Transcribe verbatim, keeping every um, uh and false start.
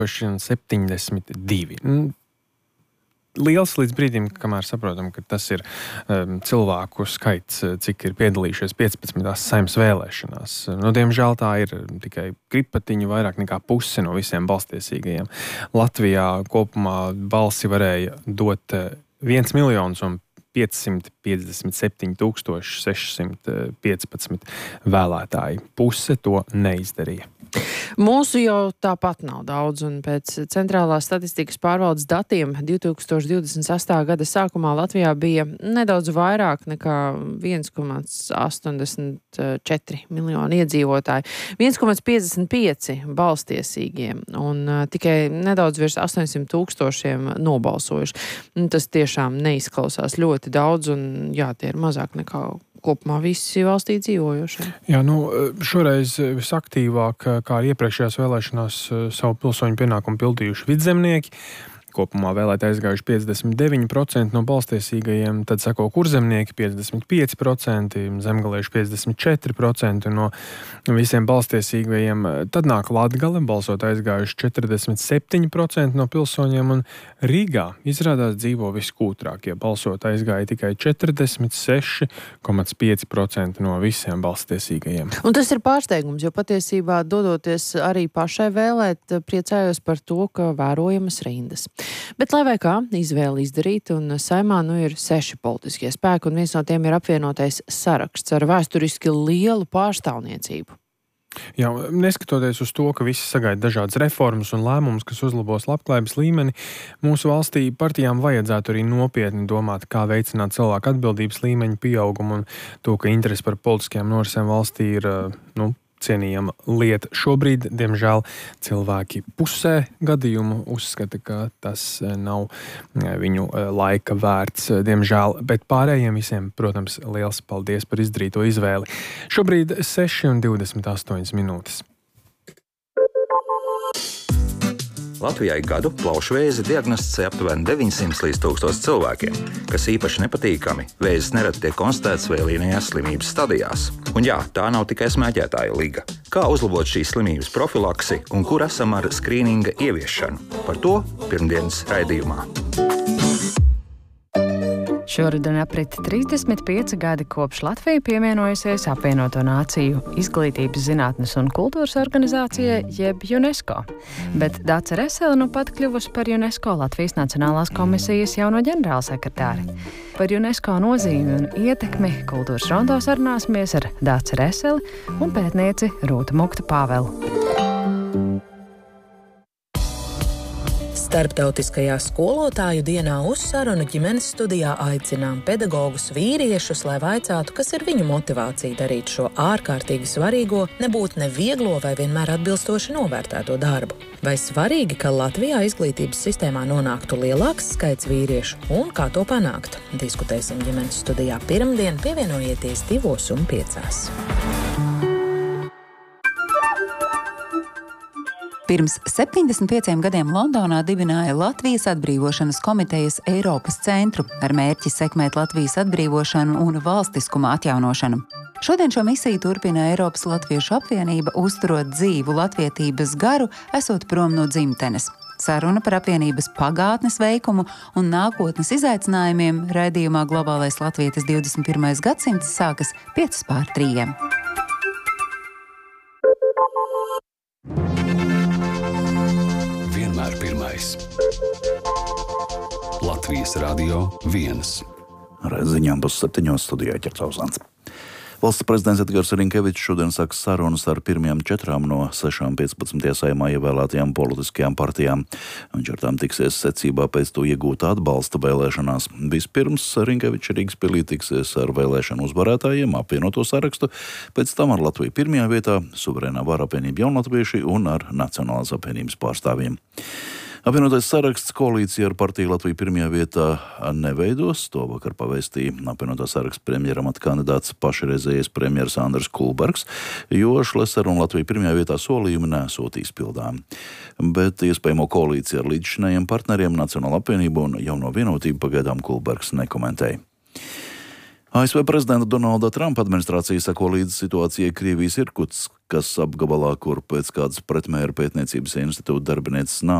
septiņdesmit divi. Liels līdz brīdim, kamēr saprotam, ka tas ir um, cilvēku skaits, cik ir piedalījušies piecpadsmitās Saeimas vēlēšanās. Nu, diemžēl tā ir tikai gripatiņu, vairāk nekā puse no visiem balstiesīgajiem. Latvijā kopumā balsi varēja dot viens miljons un piecsimt piecdesmit septiņi tūkstoši sešsimt piecpadsmit vēlētāji. Puse to neizdarīja. Mūsu jau tāpat nav daudz, un pēc Centrālās statistikas pārvaldes datiem divi tūkstoši divdesmit sestā gada sākumā Latvijā bija nedaudz vairāk nekā viens komats astoņdesmit četri miljoni iedzīvotāji, viens komats piecdesmit pieci balstiesīgiem, un uh, tikai nedaudz virs astoņsimt tūkstošiem nobalsojuši. Tas tiešām neizklausās ļoti daudz, un jā, tie ir mazāk nekā kopumā visi valstī dzīvojošie. Jā, nu, šoreiz visaktīvāk, kā arī iepriekšējās vēlēšanās, savu pilsoņu pienākumu pildījuši vidzemnieki. Kopumā vēlēt aizgājuši piecdesmit deviņi procenti no balstiesīgajiem, tad sako kurzemnieki piecdesmit pieci procenti, zemgalieši piecdesmit četri procenti no visiem balstiesīgajiem. Tad nāk Latgale, balsot aizgājuši četrdesmit septiņi procenti no pilsoņiem, un Rīgā izrādās dzīvo viskūtrākie. Balsot aizgāja tikai četrdesmit seši komats pieci procenti no visiem balstiesīgajiem. Un tas ir pārsteigums, jo patiesībā dodoties arī pašai vēlēt, priecājos par to, ka vērojamas rindas. Bet, lai vai kā, izvēli izdarīt, un Saeimā nu ir seši politiskie spēki, un viens no tiem ir apvienotais saraksts ar vēsturiski lielu pārstāvniecību. Jā, neskatoties uz to, ka visi sagaida dažādas reformas un lēmumus, kas uzlabos labklājības līmeni, mūsu valstī partijām vajadzētu arī nopietni domāt, kā veicināt cilvēku atbildības līmeņu pieaugumu, un to, ka interesi par politiskajām norisēm valstī ir, nu, cienījama lieta. Šobrīd, diemžēl, cilvēki pusē gadījumu uzskata, ka tas nav viņu laika vērts, diemžēl, bet pārējiem visiem, protams, liels paldies par izdarīto izvēli. Šobrīd seši un divdesmit astoņas minūtes. Latvijā ik gadu plaušu vēzi diagnosticē aptuveni deviņsimt līdz tūkstoš cilvēkiem, kas īpaši nepatīkami. Vēzis nereti tiek konstatēts vēlīnajās slimības stadijās. Un jā, tā nav tikai smēķētāja liga. Kā uzlabot šīs slimības profilaksi un kur esam ar skrīninga ieviešanu? Par to pirmdienas raidījumā. Šoruden aprit trīsdesmit pieci gadi kopš Latvija pievienojusies Apvienoto Nāciju izglītības, zinātnes un kultūras organizācijai jeb UNESCO. Bet Dāce Resele nu pat kļuvusi par UNESCO Latvijas Nacionālās komisijas jauno ģenerālsekretāri. Par UNESCO nozīmi un ietekmi kultūras rondo sarunāsimies ar Dāci Reseli un pētnieci Rūtu Muktu Pāvelu. Starptautiskajā skolotāju dienā uz sarunu ģimenes studijā aicinām pedagogus vīriešus, lai vaicātu, kas ir viņu motivācija darīt šo ārkārtīgi svarīgo, nebūt nevieglo vai vienmēr atbilstoši novērtēto darbu. Vai svarīgi, ka Latvijā izglītības sistēmā nonāktu lielāks skaits vīriešu un kā to panākt? Diskutēsim ģimenes studijā pirmdien, pievienojieties divos un piecās. Pirms septiņdesmit pieciem gadiem Londonā dibināja Latvijas atbrīvošanas komitejas Eiropas centru ar mērķi sekmēt Latvijas atbrīvošanu un valstiskuma atjaunošanu. Šodien šo misiju turpina Eiropas Latviešu apvienība, uzturot dzīvu latvietības garu, esot prom no dzimtenes. Saruna par apvienības pagātnes veikumu un nākotnes izaicinājumiem raidījumā Globālais latvietis divdesmit pirmais gadsimts sākas piecas pār trījiem. Vienmēr pirmais. Latvijas radio viens. Ziņām būs septiņos studijā Ķercauzāns. Valsts prezidents Edgars Rinkevičs šodien sāks sarunas ar pirmajām četrām no sešām piecpadsmitajā Saeimā ievēlētajām politiskajām partijām. Viņš ar tām tiksies secībā pēc to iegūta atbalsta vēlēšanās. Vispirms Rinkevičs Rīgas pilī tiksies ar vēlēšanu uzvarētājiem, apvienoto sarakstu, pēc tam ar Latviju pirmajā vietā, suverēnā vara apvienība Jaunatvieši un ar Nacionālās apvienības pārstāvjiem. Apvienotais saraksts koalīcija ar partiju Latviju pirmajā vietā neveidos. To vakar pavēstīja apvienotā saraksta premjeramata kandidāts pašreizējais premjers Andris Kulbergs, jo Šlesera un Latviju pirmajā vietā solījumi nesot izpildām. Bet iespējamo koalīciju ar līdzšinējiem partneriem Nacionāla apvienība un Jauno vienotību pagaidām Kulbergs nekomentēja. A S V prezidenta Donalda Trumpa administrācija seko līdzi situācijai Krievijas Irkutskas apgabalā, kur pēc kādas pretmēra pētniecības institūta darbinieces nāves